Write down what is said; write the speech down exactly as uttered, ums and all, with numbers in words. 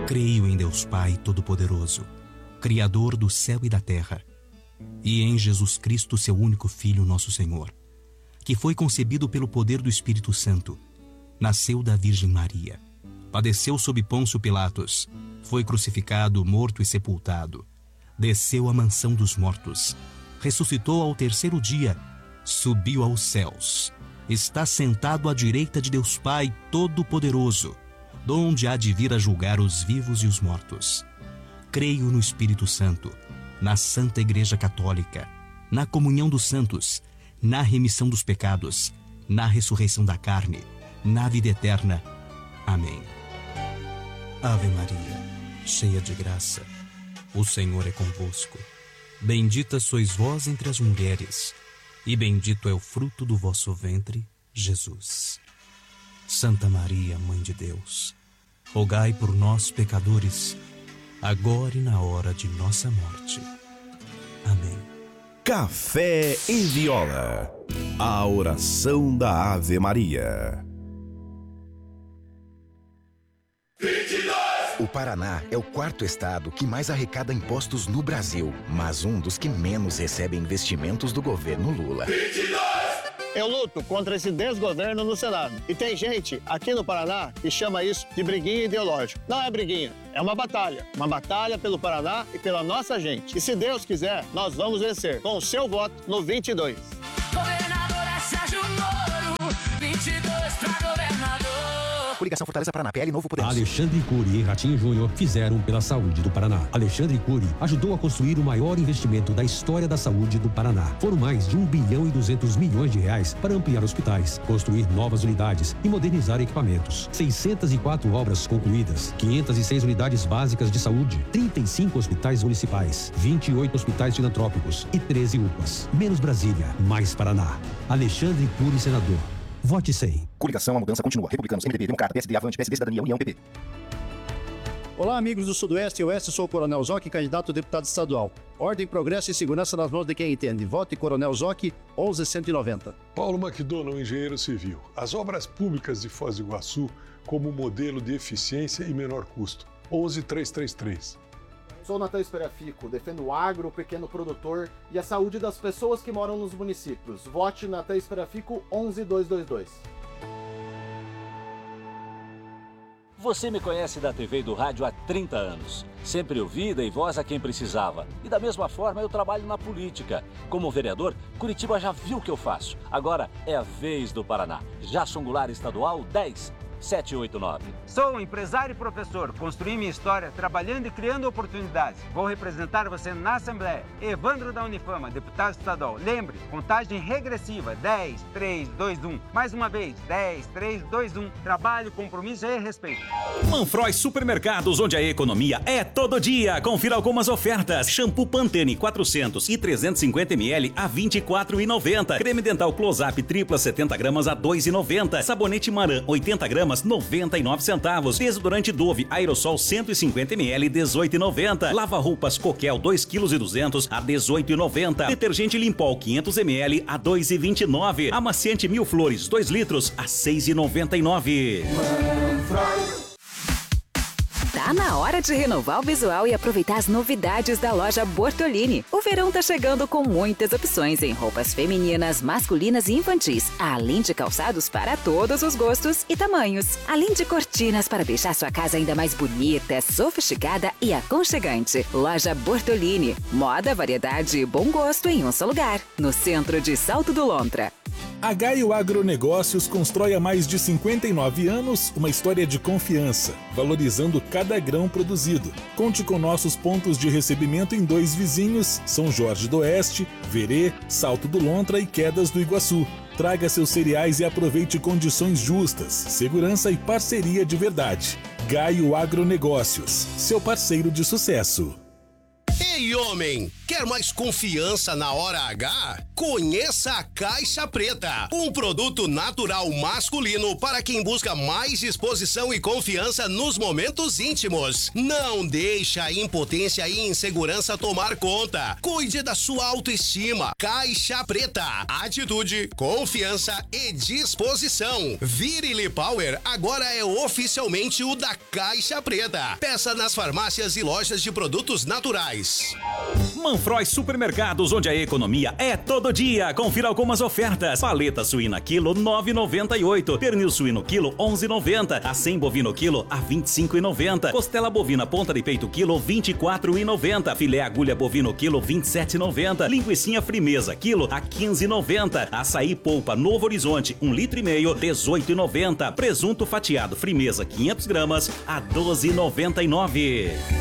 Creio em Deus Pai Todo-Poderoso, Criador do céu e da terra, e em Jesus Cristo, seu único Filho, nosso Senhor, que foi concebido pelo poder do Espírito Santo, nasceu da Virgem Maria, padeceu sob Pôncio Pilatos, foi crucificado, morto e sepultado, desceu à mansão dos mortos, ressuscitou ao terceiro dia, subiu aos céus, está sentado à direita de Deus Pai Todo-Poderoso, donde há de vir a julgar os vivos e os mortos. Creio no Espírito Santo, na Santa Igreja Católica, na comunhão dos santos, na remissão dos pecados, na ressurreição da carne, na vida eterna. Amém. Ave Maria, cheia de graça, o Senhor é convosco. Bendita sois vós entre as mulheres, e bendito é o fruto do vosso ventre, Jesus. Santa Maria, Mãe de Deus, rogai por nós, pecadores, agora e na hora de nossa morte. Amém. Café e Viola, a oração da Ave Maria. O Paraná é o quarto estado que mais arrecada impostos no Brasil, mas um dos que menos recebe investimentos do governo Lula. Eu luto contra esse desgoverno no Senado. E tem gente aqui no Paraná que chama isso de briguinha ideológica. Não é briguinha, é uma batalha. Uma batalha pelo Paraná e pela nossa gente. E se Deus quiser, nós vamos vencer com o seu voto no vinte e dois. Governador é Sérgio Moro, vinte e dois pra governador. Coligação Fortaleza Paraná, P L Novo Podemos. Alexandre Cury e Ratinho Júnior fizeram pela saúde do Paraná. Alexandre Cury ajudou a construir o maior investimento da história da saúde do Paraná. Foram mais de um bilhão e duzentos milhões de reais para ampliar hospitais, construir novas unidades e modernizar equipamentos. seiscentas e quatro obras concluídas, quinhentas e seis unidades básicas de saúde, trinta e cinco hospitais municipais, vinte e oito hospitais filantrópicos e treze U P As. Menos Brasília, mais Paraná. Alexandre Cury, senador. Vote cem. Coligação, a mudança continua. Republicanos, M D B, Democrata, P S D, Avante, P S D, Cidadania, União, P P. Olá, amigos do Sudoeste e Oeste, sou o Coronel Zoc, candidato a deputado estadual. Ordem, progresso e segurança nas mãos de quem entende. Vote Coronel Zoc, onze cento e noventa. Paulo McDonald, engenheiro civil. As obras públicas de Foz do Iguaçu como modelo de eficiência e menor custo. onze trezentos e trinta e três. Sou Natan Esperafico, defendo o agro, o pequeno produtor e a saúde das pessoas que moram nos municípios. Vote Natan Esperafico, onze duzentos e vinte e dois. Você me conhece da T V e do rádio há trinta anos. Sempre ouvi e dei voz a quem precisava. E da mesma forma eu trabalho na política. Como vereador, Curitiba já viu o que eu faço. Agora é a vez do Paraná. Jason Goulart Estadual dez sete oito nove. Sou empresário e professor. Construí minha história trabalhando e criando oportunidades. Vou representar você na Assembleia. Evandro da Unifama, deputado estadual. Lembre, contagem regressiva. dez, três, dois, um. Mais uma vez, dez, três, dois, um. Trabalho, compromisso e respeito. Manfroy Supermercados, onde a economia é todo dia. Confira algumas ofertas. Shampoo Pantene quatrocentos e trezentos e cinquenta mililitros a vinte e quatro reais e noventa centavos. Creme dental Close-Up tripla setenta gramas a dois reais e noventa centavos. Sabonete Maran oitenta gramas noventa e nove centavos. Desodorante Dove Aerosol cento e cinquenta mililitros dezoito reais e noventa centavos. Lava roupas Coquel dois quilos e duzentos a dezoito reais e noventa centavos. Detergente Limpol quinhentos mililitros a dois reais e vinte e nove centavos. Amaciante Mil Flores dois litros a seis reais e noventa e nove centavos. Tá na hora de renovar o visual e aproveitar as novidades da loja Bortolini. O verão tá chegando com muitas opções em roupas femininas, masculinas e infantis, além de calçados para todos os gostos e tamanhos. Além de cortinas para deixar sua casa ainda mais bonita, sofisticada e aconchegante. Loja Bortolini. Moda, variedade e bom gosto em um só lugar. No centro de Salto do Lontra. A Gaio Agronegócios constrói há mais de cinquenta e nove anos uma história de confiança, valorizando cada grão produzido. Conte com nossos pontos de recebimento em dois vizinhos, São Jorge do Oeste, Verê, Salto do Lontra e Quedas do Iguaçu. Traga seus cereais e aproveite condições justas, segurança e parceria de verdade. Gaio Agronegócios, seu parceiro de sucesso. Ei, homem, quer mais confiança na hora H? Conheça a Caixa Preta, um produto natural masculino para quem busca mais disposição e confiança nos momentos íntimos. Não deixe a impotência e insegurança tomar conta. Cuide da sua autoestima. Caixa Preta, atitude, confiança e disposição. Virile Power agora é oficialmente o da Caixa Preta. Peça nas farmácias e lojas de produtos naturais. Manfroy Supermercados, onde a economia é todo dia. Confira algumas ofertas. Paleta suína quilo nove reais e noventa e oito. Pernil suíno quilo onze reais e noventa. Acém bovino quilo a vinte e cinco reais e noventa. Costela bovina ponta de peito quilo vinte e quatro reais e noventa. Filé agulha bovino quilo vinte e sete reais e noventa. Linguicinha frimeza quilo a quinze reais e noventa. Açaí polpa Novo Horizonte um litro e meio dezoito reais e noventa. Presunto fatiado frimeza quinhentas gramas a doze reais e noventa e nove.